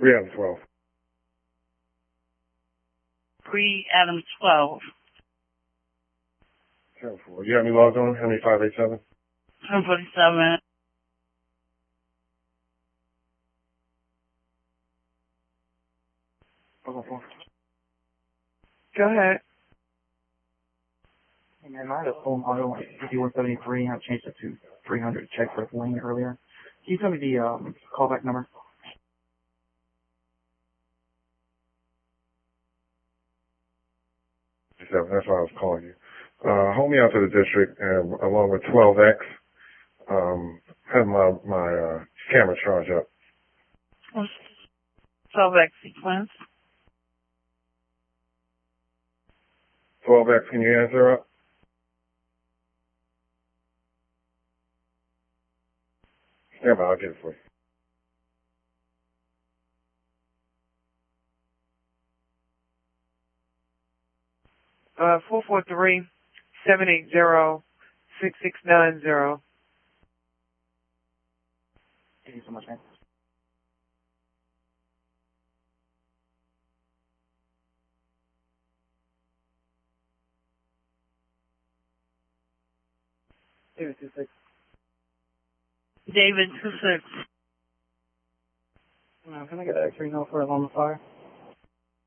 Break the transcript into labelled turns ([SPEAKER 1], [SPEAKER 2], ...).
[SPEAKER 1] 3 Adam 12.
[SPEAKER 2] 3 Adam 12.
[SPEAKER 1] 10-4. You have me logged on? Henry 587?
[SPEAKER 2] 1047.
[SPEAKER 3] Go ahead.
[SPEAKER 4] Hey man, I had a phone auto on 5173. I've changed it to 300 check for lane earlier. Can you tell me the callback number?
[SPEAKER 1] That's why I was calling you. Hold me out to the district, and along with 12X, have my camera charge up.
[SPEAKER 2] 12X sequence.
[SPEAKER 1] 12X, can you answer up? Stand by, I'll get it for you.
[SPEAKER 3] Uh, 443-780-6690.
[SPEAKER 4] Thank you so much, man. David 26.
[SPEAKER 2] David 26.
[SPEAKER 4] Can I get an X-ray note for alarm fire?